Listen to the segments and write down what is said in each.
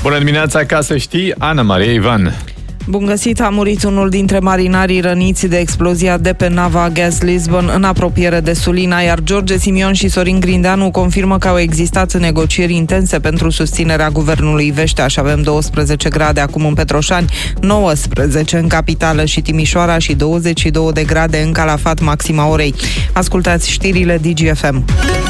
Bună dimineața, ca să știi, Ana Maria Ivan. Bun găsit, a murit unul dintre marinarii răniți de explozia de pe nava Gas Lisbon în apropiere de Sulina, iar George Simion și Sorin Grindeanu confirmă că au existat negocieri intense pentru susținerea guvernului Veștea și avem 12 grade acum în Petroșani, 19 în capitală și Timișoara și 22 de grade în Calafat maxima orei. Ascultați știrile DGFM.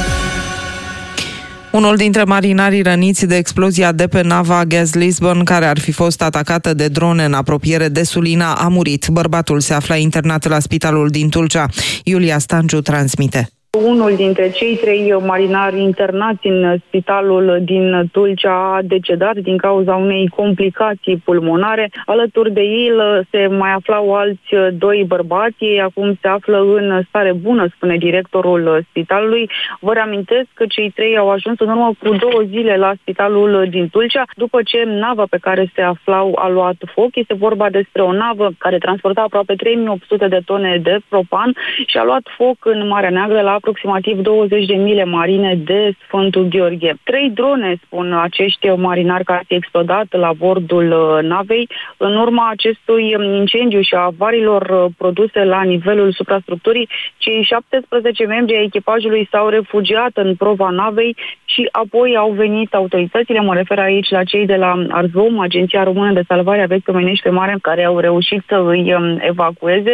Unul dintre marinarii răniți de explozia de pe nava Gas Lisbon, care ar fi fost atacată de drone în apropiere de Sulina, a murit. Bărbatul se afla internat la spitalul din Tulcea. Iulia Stanciu transmite. Unul dintre cei 3 marinari internați în spitalul din Tulcea a decedat din cauza unei complicații pulmonare. Alături de ei se mai aflau alți 2 bărbați. Ei acum se află în stare bună, spune directorul spitalului. Vă reamintesc că cei 3 au ajuns în urmă cu 2 zile la spitalul din Tulcea, după ce nava pe care se aflau a luat foc. Este vorba despre o navă care transporta aproape 3800 de tone de propan și a luat foc în Marea Neagră la aproximativ 20 de mile marine de Sfântul Gheorghe. 3 drone, spun acești marinari, care au explodat la bordul navei. În urma acestui incendiu și a avariilor produse la nivelul suprastructurii, cei 17 membri ai echipajului s-au refugiat în prova navei și apoi au venit autoritățile. Mă refer aici la cei de la ARZOM, Agenția Română de Salvare a Vieții Omenești pe Mare, care au reușit să îi evacueze.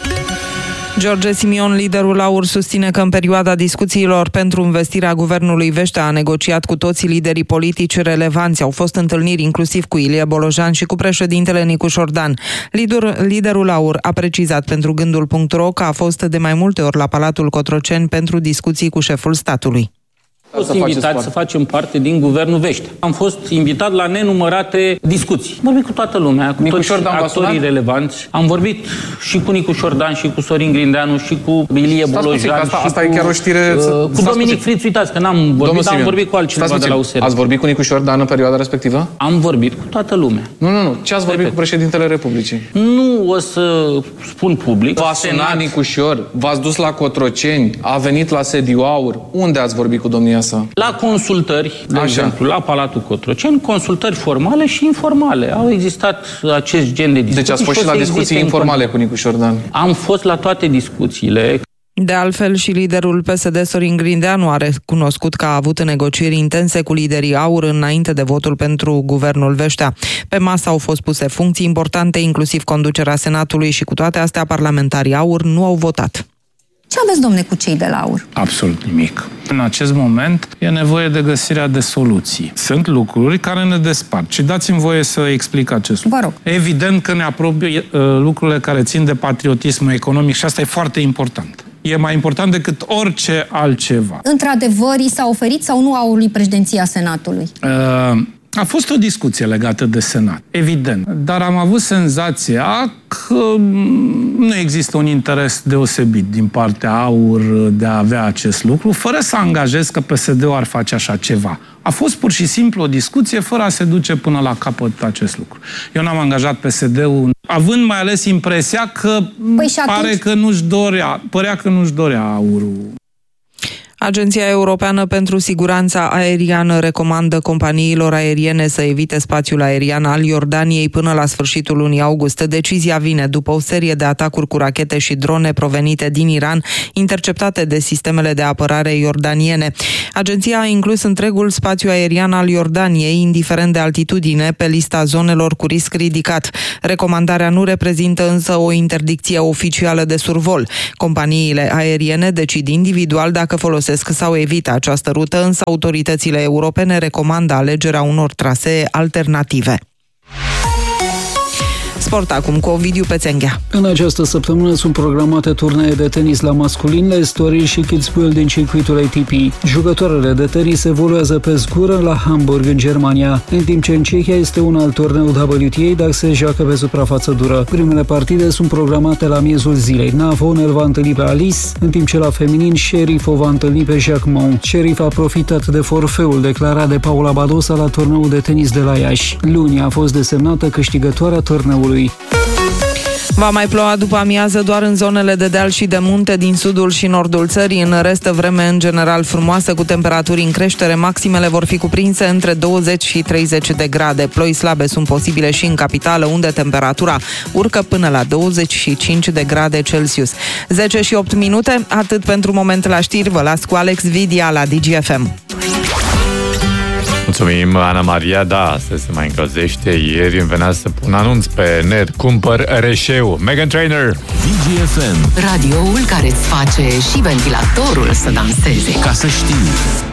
George Simion, liderul AUR, susține că în perioada discuțiilor pentru învestirea guvernului Veștea a negociat cu toți liderii politici relevanți. Au fost întâlniri inclusiv cu Ilie Bolojan și cu președintele Nicu Șordan. Liderul AUR a precizat pentru Gândul.ro că a fost de mai multe ori la Palatul Cotroceni pentru discuții cu șeful statului. Am fost invitat să facem parte din Guvernul Veștea. Am fost invitat la nenumărate discuții. Am vorbit cu toată lumea, cu toți actorii relevanți. Am vorbit și cu Nicu Șordan, și cu Sorin Grindeanu, și cu Ilie Bolojan, asta e chiar o știre... Cu Dominic Friț, uitați că n-am vorbit, am vorbit cu altcineva de la USR. Ați vorbit cu Nicu Șordan în perioada respectivă? Am vorbit cu toată lumea. Nu. Ce ați vorbit cu președintele Republicii? Nu o să spun public. V-a sunat Nicușor, v-ați dus la Cotroceni, a venit la sediu AUR. Unde ați vorbit cu domnia sa? La consultări, de exemplu, la Palatul Cotroceni, consultări formale și informale. Au existat acest gen de discuții. Deci ați fost și la discuții informale cu Nicu Șordan? Am fost la toate discuțiile. De altfel, și liderul PSD, Sorin Grindeanu, a recunoscut că a avut negocieri intense cu liderii AUR înainte de votul pentru guvernul Veștea. Pe masă au fost puse funcții importante, inclusiv conducerea Senatului, și cu toate astea parlamentarii AUR nu au votat. Ce aveți, domne, cu cei de la AUR? Absolut nimic. În acest moment e nevoie de găsirea de soluții. Sunt lucruri care ne despart și dați-mi voie să explic acest lucru. Vă rog. Evident că ne apropie lucrurile care țin de patriotismul economic și asta e foarte important. E mai important decât orice altceva. Într-adevăr, i s-a oferit sau nu AUR-ului președinția Senatului? A fost o discuție legată de Senat, evident, dar am avut senzația că nu există un interes deosebit din partea AUR de a avea acest lucru, fără să angajez că PSD-ul ar face așa ceva. A fost pur și simplu o discuție fără a se duce până la capăt acest lucru. Eu n-am angajat PSD-ul, având mai ales impresia că părea că nu-și dorea AUR-ul. Agenția Europeană pentru Siguranța Aeriană recomandă companiilor aeriene să evite spațiul aerian al Iordaniei până la sfârșitul lunii august. Decizia vine după o serie de atacuri cu rachete și drone provenite din Iran, interceptate de sistemele de apărare iordaniene. Agenția a inclus întregul spațiu aerian al Iordaniei, indiferent de altitudine, pe lista zonelor cu risc ridicat. Recomandarea nu reprezintă însă o interdicție oficială de survol. Companiile aeriene decid individual dacă folosesc sau evită această rută, însă autoritățile europene recomandă alegerea unor trasee alternative. Sport acum cu Ovidiu Pețenghea. În această săptămână sunt programate turnee de tenis la masculin, la Estoril și Kitzbühel din circuitul ATP. Jucătoarele de tenis evoluează pe zgură la Hamburg, în Germania, în timp ce în Cehia este un alt turneu WTA, dar se joacă pe suprafață dură. Primele partide sunt programate la miezul zilei. Navon îl va întâlni pe Alice, în timp ce la feminin Sherif o va întâlni pe Jacquemont. Sherif a profitat de forfeul declarat de Paula Badosa la turneul de tenis de la Iași. Luni a fost desemnată câștigătoarea turneului. Va mai ploua după amiază doar în zonele de deal și de munte din sudul și nordul țării. În rest, vreme în general frumoasă, cu temperaturi în creștere. Maximele vor fi cuprinse între 20 și 30 de grade. Ploi slabe sunt posibile și în capitală, unde temperatura urcă până la 25 de grade Celsius. 10 și 8 minute, atât pentru moment la știri. Vă las cu Alex Vidia la DGFM. Mulțumim, Ana Maria. Da, astăzi se mai încălzește. Ieri îmi venea să pun anunț pe net. Cumpăr reșeu. Meghan Trainor. DGFM. Radioul care îți face și ventilatorul să danseze. Ca să știi.